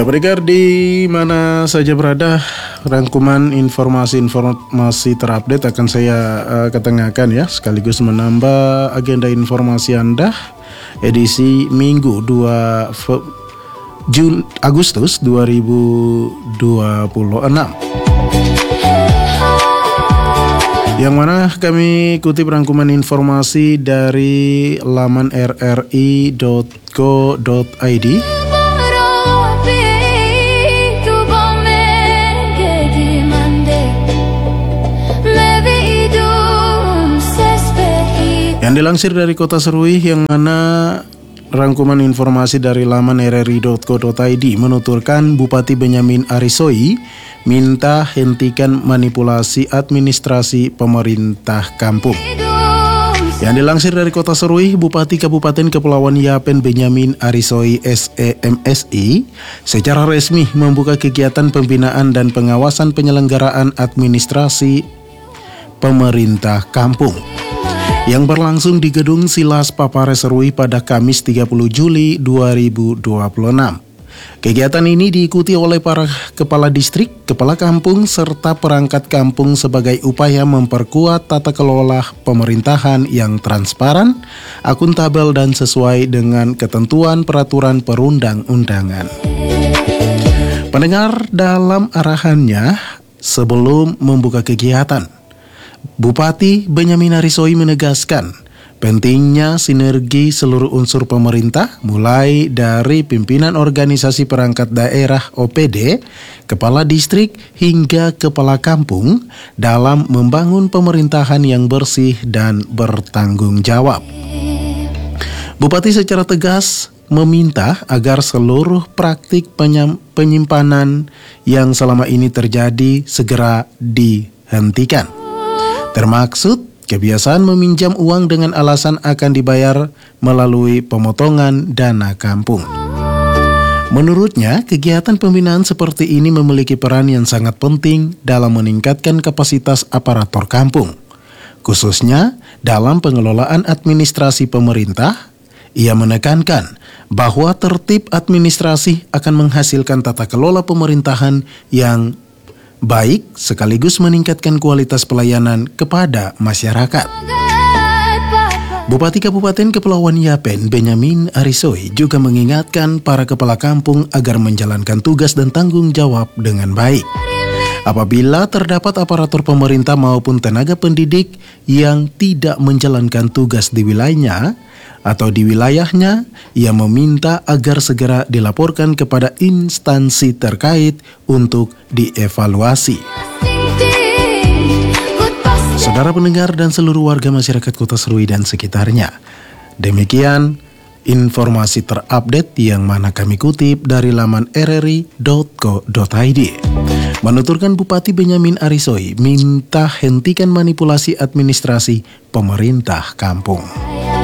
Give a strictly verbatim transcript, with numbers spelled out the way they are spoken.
Pendengar di mana saja berada, rangkuman informasi-informasi terupdate akan saya uh, ketengahkan ya, sekaligus menambah agenda informasi Anda edisi Minggu dua Jul Agustus dua ribu dua puluh enam. Yang mana kami kutip rangkuman informasi dari laman r r i dot co dot i d. Yang dilansir dari Kota Serui, yang mana rangkuman informasi dari laman r r i dot co dot i d menuturkan Bupati Benyamin Arisoi minta hentikan manipulasi administrasi pemerintah kampung. Yang dilansir dari Kota Serui, Bupati Kabupaten Kepulauan Yapen Benyamin Arisoi S E M S I secara resmi membuka kegiatan pembinaan dan pengawasan penyelenggaraan administrasi pemerintah kampung yang berlangsung di Gedung Silas Papare Serui pada Kamis tiga puluh Juli dua ribu dua puluh enam. Kegiatan ini diikuti oleh para kepala distrik, kepala kampung, serta perangkat kampung sebagai upaya memperkuat tata kelola pemerintahan yang transparan, akuntabel, dan sesuai dengan ketentuan peraturan perundang-undangan. Pendengar, dalam arahannya sebelum membuka kegiatan, Bupati Benyamin Arisoi menegaskan pentingnya sinergi seluruh unsur pemerintah, mulai dari pimpinan organisasi perangkat daerah O P D, kepala distrik, hingga kepala kampung dalam membangun pemerintahan yang bersih dan bertanggung jawab. Bupati secara tegas meminta agar seluruh praktik penyimpanan yang selama ini terjadi segera dihentikan. Termaksud kebiasaan meminjam uang dengan alasan akan dibayar melalui pemotongan dana kampung. Menurutnya, kegiatan pembinaan seperti ini memiliki peran yang sangat penting dalam meningkatkan kapasitas aparatur kampung, khususnya dalam pengelolaan administrasi pemerintah. Ia menekankan bahwa tertib administrasi akan menghasilkan tata kelola pemerintahan yang baik sekaligus meningkatkan kualitas pelayanan kepada masyarakat. Bupati Kabupaten Kepulauan Yapen Benyamin Arisoi juga mengingatkan para kepala kampung agar menjalankan tugas dan tanggung jawab dengan baik. Apabila terdapat aparatur pemerintah maupun tenaga pendidik yang tidak menjalankan tugas di wilayahnya atau di wilayahnya, ia meminta agar segera dilaporkan kepada instansi terkait untuk dievaluasi. Saudara pendengar dan seluruh warga masyarakat Kota Serui dan sekitarnya, demikian informasi terupdate yang mana kami kutip dari laman r r i dot co dot i d. Menuturkan Bupati Benyamin Arisoi minta hentikan manipulasi administrasi pemerintah kampung.